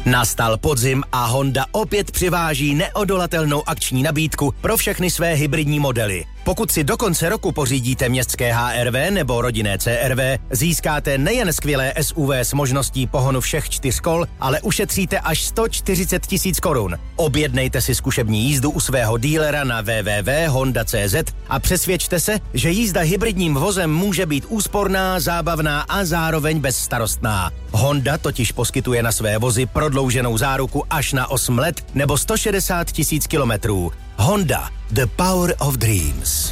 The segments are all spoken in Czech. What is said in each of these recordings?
Nastal podzim a Honda opět přiváží neodolatelnou akční nabídku pro všechny své hybridní modely. Pokud si do konce roku pořídíte městské HR-V nebo rodinné CR-V, získáte nejen skvělé SUV s možností pohonu všech 4 kol, ale ušetříte až 140 000 korun. Objednejte si zkušební jízdu u svého dílera na www.honda.cz a přesvědčte se, že jízda hybridním vozem může být úsporná, zábavná a zároveň bezstarostná. Honda totiž poskytuje na své vozy prodlouženou záruku až na 8 let nebo 160 000 kilometrů. Honda, the power of dreams.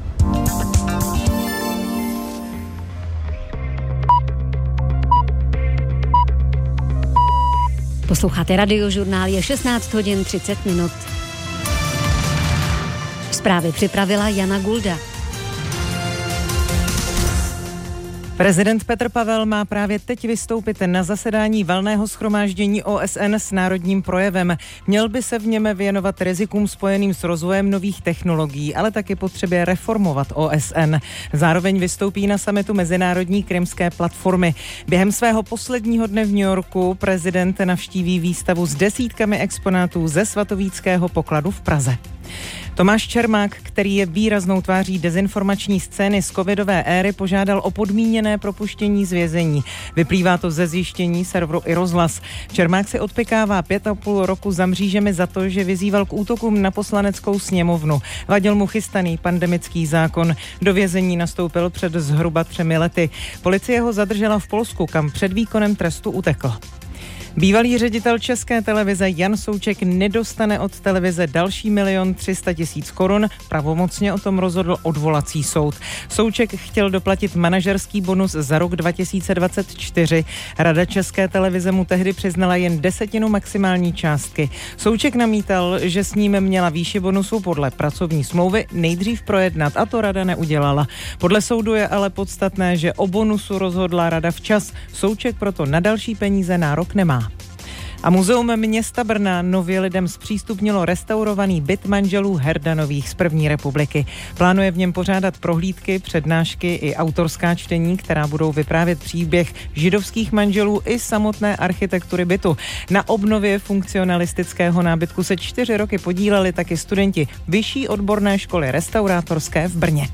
Posloucháte Radiožurnál, je 16 hodin 30 minut. Zprávy připravila Jana Gulda. Prezident Petr Pavel má právě teď vystoupit na zasedání Valného shromáždění OSN s národním projevem. Měl by se v něm věnovat rizikům spojeným s rozvojem nových technologií, ale taky potřebě reformovat OSN. Zároveň vystoupí na summitu Mezinárodní krymské platformy. Během svého posledního dne v New Yorku prezident navštíví výstavu s desítkami exponátů ze svatovíckého pokladu v Praze. Tomáš Čermák, který je výraznou tváří dezinformační scény z covidové éry, požádal o podmíněné propuštění z vězení. Vyplývá to ze zjištění serveru iRozhlas. Čermák si odpykává 5,5 roku za mřížemi za to, že vyzýval k útokům na poslaneckou sněmovnu. Vadil mu chystaný pandemický zákon. Do vězení nastoupil před zhruba 3 lety. Policie ho zadržela v Polsku, kam před výkonem trestu utekl. Bývalý ředitel České televize Jan Souček nedostane od televize další 1 300 000 korun. Pravomocně o tom rozhodl odvolací soud. Souček chtěl doplatit manažerský bonus za rok 2024. Rada České televize mu tehdy přiznala jen 1/10 maximální částky. Souček namítal, že s ním měla výši bonusu podle pracovní smlouvy nejdřív projednat, a to rada neudělala. Podle soudu je ale podstatné, že o bonusu rozhodla rada včas. Souček proto na další peníze nárok nemá. A Muzeum města Brna nově lidem zpřístupnilo restaurovaný byt manželů Herdanových z první republiky. Plánuje v něm pořádat prohlídky, přednášky i autorská čtení, která budou vyprávět příběh židovských manželů i samotné architektury bytu. Na obnově funkcionalistického nábytku se 4 roky podíleli taky studenti Vyšší odborné školy restaurátorské v Brně.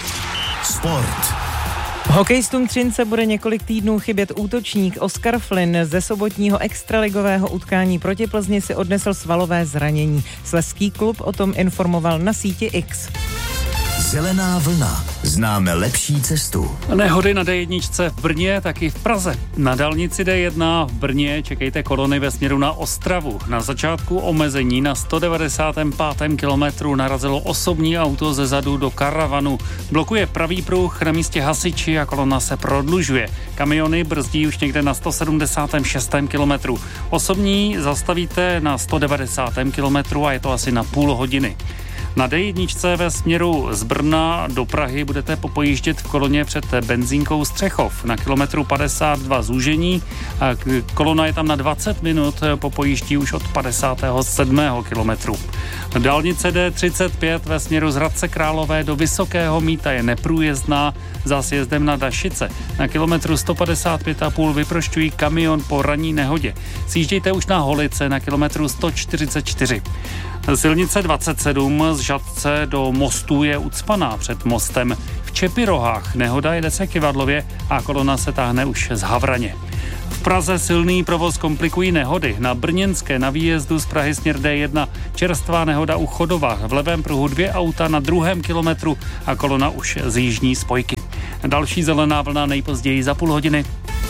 Sport. Hokejistům Třince bude několik týdnů chybět útočník Oskar Flynn. Ze sobotního extraligového utkání proti Plzni si odnesl svalové zranění. Slezský klub o tom informoval na síti X. Zelená vlna. Známe lepší cestu. Nehody na D1 v Brně, taky v Praze. Na dálnici D1 v Brně čekejte kolony ve směru na Ostravu. Na začátku omezení na 195. kilometru narazilo osobní auto ze zadu do karavanu. Blokuje pravý pruh, na místě hasiči a kolona se prodlužuje. Kamiony brzdí už někde na 176. kilometru. Osobní zastavíte na 190. kilometru a je to asi na půl hodiny. Na D1 ve směru z Brna do Prahy budete popojíždět v koloně před benzínkou Střechov. Na kilometru 52 zúžení. Kolona je tam na 20 minut, popojíždí už od 57. kilometru. Dálnice D35 ve směru z Hradce Králové do Vysokého Mýta je neprůjezdná za sjezdem na Dašice. Na kilometru 155,5 vyprošťují kamion po ranní nehodě. Sjíždějte už na Holice na kilometru 144. Silnice 27 z Žatce do Mostu je ucpaná před mostem. V Čepirohách nehoda jede se Kyvadlově a kolona se táhne už z Havraně. V Praze silný provoz komplikují nehody. Na Brněnské na výjezdu z Prahy směr D1 čerstvá nehoda u Chodova. V levém pruhu 2 auta na 2. kilometru a kolona už z jižní spojky. Další zelená vlna nejpozději za půl hodiny.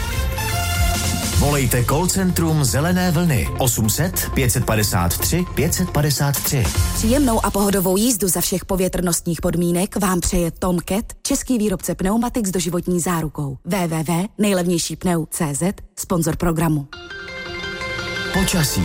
Volejte call centrum Zelené vlny 800 553 553. Příjemnou a pohodovou jízdu za všech povětrnostních podmínek vám přeje Tom Cat, český výrobce pneumatik s doživotní zárukou. www.nejlevnějšípneu.cz, sponzor programu. Počasí.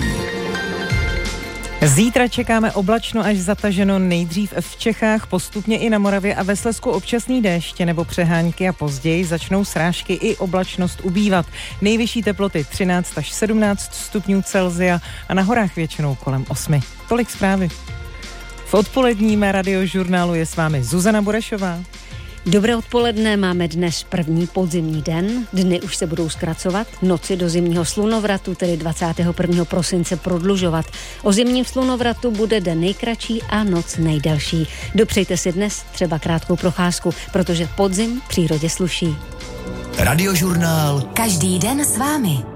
Zítra čekáme oblačno až zataženo, nejdřív v Čechách, postupně i na Moravě a ve Slezsku občasný déšť nebo přehánky a později začnou srážky i oblačnost ubývat. Nejvyšší teploty 13 až 17 stupňů Celsia a na horách většinou kolem 8. Tolik zprávy. V odpoledním radiožurnálu je s vámi Zuzana Burešová. Dobré odpoledne, máme dnes první podzimní den. Dny už se budou zkracovat, noci do zimního slunovratu, tedy 21. prosince prodlužovat. O zimním slunovratu bude den nejkratší a noc nejdelší. Dopřejte si dnes třeba krátkou procházku, protože podzim přírodě sluší. Radiožurnál. Každý den s vámi.